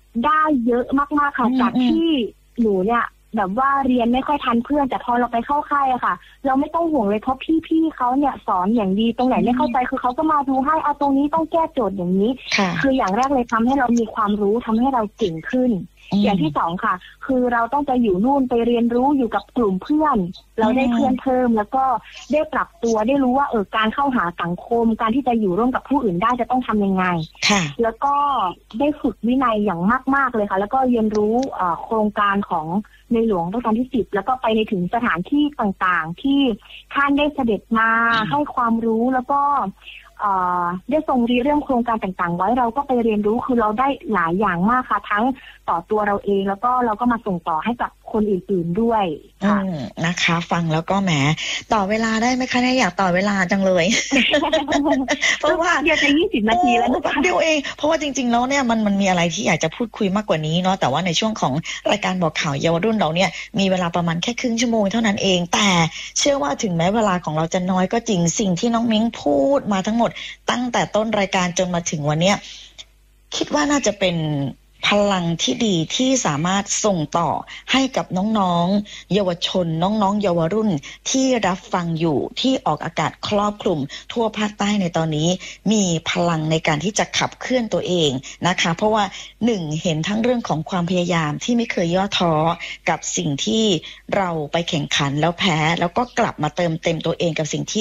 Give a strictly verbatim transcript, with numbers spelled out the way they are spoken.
ได้เยอะมากๆค่ะจากที่หนูเนี่ยแบบว่าเรียนไม่ค่อยทันเพื่อนแต่พอเราไปเข้าค่ายอะค่ะเราไม่ต้องห่วงเลยเพราะพี่ๆเขาเนี่ยสอนอย่างดีตรงไหนไม่เข้าใจคือเขาก็มาดูให้เอาตรงนี้ต้องแก้โจทย์อย่างนี้คืออย่างแรกเลยทำให้เรามีความรู้ทำให้เราเก่งขึ้นอย่างที่สองค่ะคือเราต้องไปอยู่นู่นไปเรียนรู้อยู่กับกลุ่มเพื่อนเราได้เพื่อนเพิ่มแล้วก็ได้ปรับตัวได้รู้ว่าเออการเข้าหาสังคมการที่จะอยู่ร่วมกับผู้อื่นได้จะต้องทำยังไงแล้วก็ได้ฝึกวินัยอย่างมากๆเลยค่ะแล้วก็เรียนรู้โครงการของในหลวงรัชกาลที่สิบแล้วก็ไปในถึงสถานที่ต่างๆที่ท่านได้เสด็จมาให้ความรู้แล้วก็ได้ทรงรีเรื่องโครงการต่างๆไว้เราก็ไปเรียนรู้คือเราได้หลายอย่างมากค่ะทั้งต่อตัวเราเองแล้วก็เราก็มาส่งต่อให้กับคนอื่นๆด้วยค่ะนะคะฟังแล้วก็แหมต่อเวลาได้ไหมคะเนี่ยอยากต่อเวลาจังเลย เพราะว่าเดี๋ยวจะยี่สิบนาทีแล้วเดี๋ยวเองเพราะว่าจริงๆแล้วเนี่ยมันมันมีอะไรที่อยากจะพูดคุยมากกว่านี้เนาะแต่ว่าในช่วงของรายการบอกข่าวเยาวรุ่นเราเนี่ยมีเวลาประมาณแค่ครึ่งชั่วโมงเท่านั้นเองแต่เชื่อว่าถึงแม้เวลาของเราจะน้อยก็จริงสิ่งที่น้องมิ้งพูดมาทั้งหมดตั้งแต่ต้นรายการจนมาถึงวันเนี้ยคิดว่าน่าจะเป็นพลังที่ดีที่สามารถส่งต่อให้กับน้องๆเยาวชนน้องๆเยาวรุ่นที่รับฟังอยู่ที่ออกอากาศครอบคลุมทั่วภาคใต้ในตอนนี้มีพลังในการที่จะขับเคลื่อนตัวเองนะคะเพราะว่าหนึ่งเห็นทั้งเรื่องของความพยายามที่ไม่เคยย่อท้อกับสิ่งที่เราไปแข่งขันแล้วแพ้แล้วก็กลับมาเติมเต็มตัวเองกับสิ่งที่